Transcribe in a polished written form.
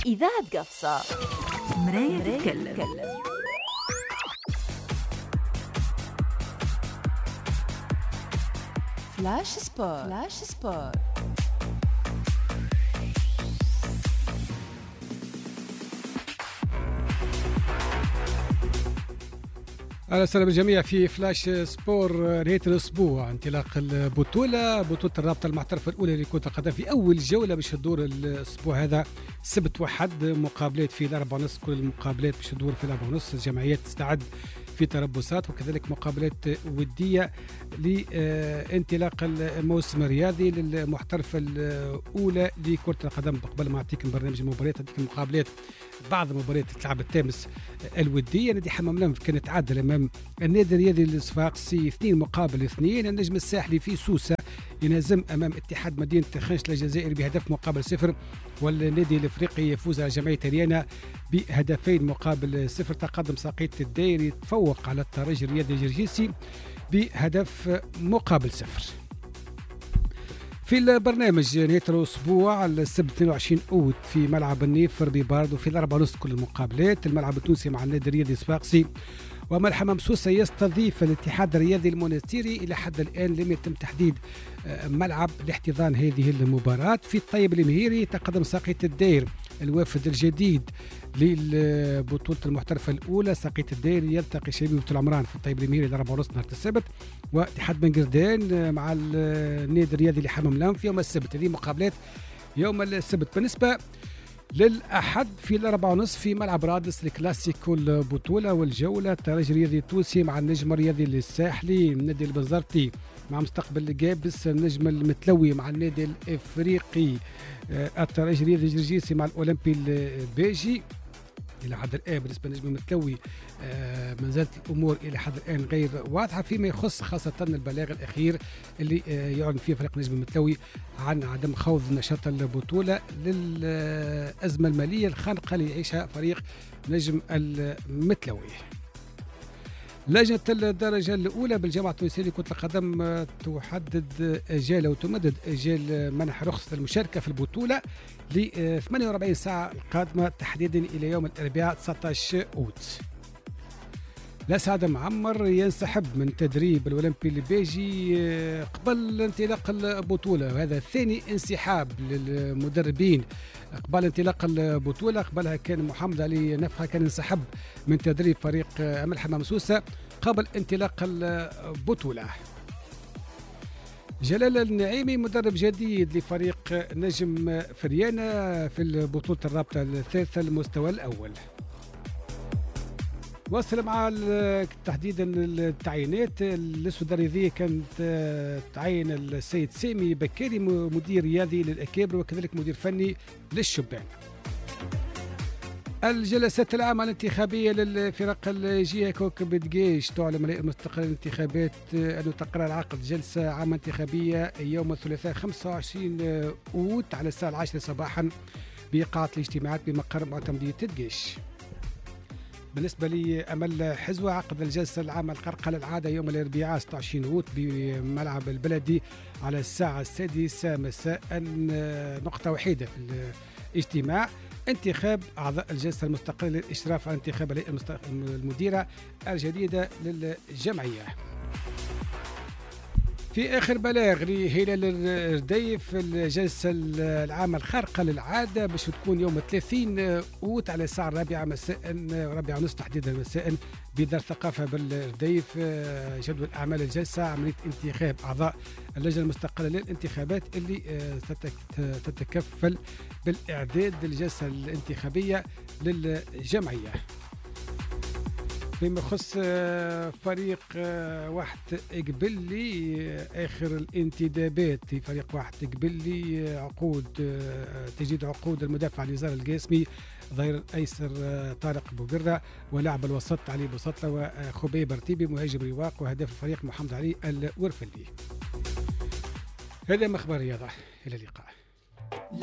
إذاعة قفصة. مراية تتكلم. فلاش سبور. أهلا وسهلا بالجميع في فلاش سبور. نهاية الأسبوع انطلاق بطولة الرابطة المحترفة الأولى لكرة القدم في أول جولة باش تدور الأسبوع هذا سبت وحد. مقابلات في 4:30، كل المقابلات باش تدور في 4:30. الجمعيات تستعد في تربصات، وكذلك مقابلات ودية لانطلاق الموسم الرياضي للمحترفة الأولى لكرة القدم. قبل ما أعطيك برنامج المباريات أعطيك المقابلات، بعض المباريات تلعب التامس الودية. نادي حمام لمف كانت تعادل أمام النادي الرياضي الصفاقسي 2-2. النجم الساحلي في سوسة ينهزم أمام اتحاد مدينة خنشلة الجزائري بهدف مقابل 0. والنادي الافريقي يفوز على جمعية ريانا بهدفين مقابل 0. تقدم ساقية الداير يتفوق على الترجي الرياضي الجرجيسي بهدف مقابل 0. في البرنامج نهاية الأسبوع السبت 22 أوت في ملعب النيفر بباردو في 4:30 كل المقابلات. الملعب التونسي مع النادي الرياضي الصفاقسي، وما حمام سوسة يستضيف الاتحاد الرياضي المونستيري. إلى حد الآن لم يتم تحديد ملعب لاحتضان هذه المباراة. في الطيب المهيري تقدم ساقية الداير الوافد الجديد للبطولة المحترفة الأولى. ساقية الداير يلتقي شبيبة العمران في الطيب المهيري 4:30 نهار السبت، واتحاد بن قردان مع النادي الرياضي لحمام لمف يوم السبت. هذه مقابلات يوم السبت. بالنسبة للأحد في 4:30 في ملعب رادس الكلاسيكو البطولة والجولة. الترجي الرياضي التونسي مع النجم الرياضي الساحلي. النادي البنزرتي مع مستقبل الجابس. النجم المتلوي مع النادي الافريقي. الترجي الرياضي الجرجيسي مع الاولمبي البيجي. الى حد الان بالنسبه للنجم المتلوي ما زالت الامور الى حد الان غير واضحه فيما يخص خاصه البلاغ الاخير اللي يعلن فيه فريق النجم المتلوي عن عدم خوض نشاط البطوله للازمه الماليه الخانقه اللي يعيشها فريق نجم المتلوي. لجنة الدرجة الأولى بالجامعة التونسية لكرة القدم تحدد أجال أو تمدد أجال منح رخصة المشاركة في البطولة ل 48 ساعة القادمة تحديدا إلى يوم الأربعاء 19 أوت. لسعد معمر ينسحب من تدريب الأولمبي البيجي قبل انطلاق البطولة، وهذا ثاني انسحاب للمدربين قبل انطلاق البطولة. قبلها كان محمد علي نفخة كان انسحب من تدريب فريق أمل حمام سوسة قبل انطلاق البطولة. جلال النعيمي مدرب جديد لفريق نجم فريانا في البطولة الرابطة الثالثة المستوى الأول. وصل مع تحديدا التعيينات. الاسود الرياضيه كانت تعين السيد سامي بكاري مدير رياضي للاكابر وكذلك مدير فني للشبان. الجلسات العامة الانتخابية للفرق الجهة كوكب دقيش تعلن الهيئة المستقلة للانتخابات أنه تقرر عقد جلسة عامة انتخابية يوم الثلاثاء 25 أوت على الساعة 10 صباحا بقاعة الاجتماعات بمقر معتمدية دقيش. بالنسبة لأمل حزوة عقد الجلسة العامة القرقلة العادة يوم الأربعاء 26 أوت بملعب البلدي على الساعة 6 مساء. نقطة وحيدة في الاجتماع انتخاب أعضاء الجلسة المستقلة للإشراف على انتخاب الهيئة المديرة الجديدة للجمعية. في آخر بلاغ لهلال الرديف الجلسة العامة الخارقة للعادة باش تكون يوم 30 أوت على الساعة 4 مساء 4:30 تحديدا مساء بدار ثقافة بالرديف. جدول أعمال الجلسة عملية انتخاب أعضاء اللجنة المستقلة للانتخابات اللي تتكفل بالإعداد للجلسة الانتخابية للجمعية. فيما يخص فريق واحد قبلي آخر الانتدابات في فريق واحد قبلي عقود تجديد عقود المدافع نزار القاسمي ظهير الأيسر طارق بوقرة ولاعب الوسط علي بوسطلة وخبيب رتيبي مهاجم رواق وهداف الفريق محمد علي الورفلي. هذا مخبر رياضة، إلى اللقاء.